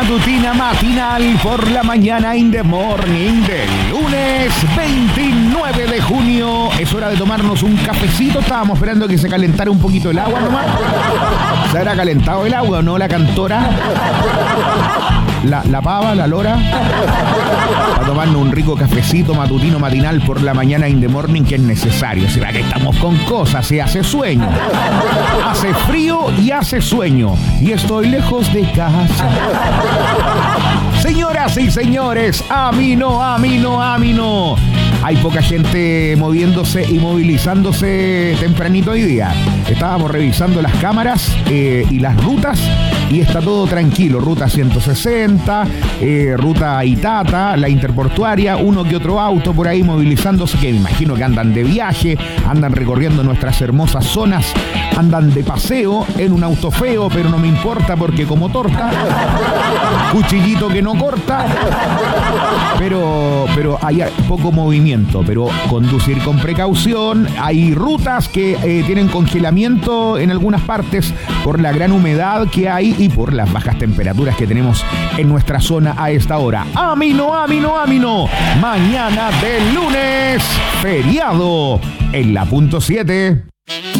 Matutina matinal por la mañana in the morning del lunes 29 de junio. Es hora de tomarnos un cafecito. Estábamos esperando que se calentara un poquito el agua nomás. ¿Se habrá calentado el agua o no la cantora? La pava, la lora. Para tomarnos un rico cafecito matutino matinal por la mañana in the morning, que es necesario. ¿Será que estamos con cosas? Se hace sueño. Hace frío y hace sueño. Y estoy lejos de casa. Señoras y señores, a mí no. Hay poca gente moviéndose y movilizándose tempranito hoy día. Estábamos revisando las cámaras y las rutas y está todo tranquilo. Ruta 160, ruta Itata, la interportuaria, uno que otro auto por ahí movilizándose, que me imagino que andan de viaje, andan recorriendo nuestras hermosas zonas, andan de paseo en un auto feo, pero no me importa porque como torta, cuchillito que no corta, pero hay poco movimiento, pero conducir con precaución. Hay rutas que tienen congelamiento en algunas partes por la gran humedad que hay y por las bajas temperaturas que tenemos en nuestra zona a esta hora. A mí no. Mañana del lunes, feriado en la punto 7.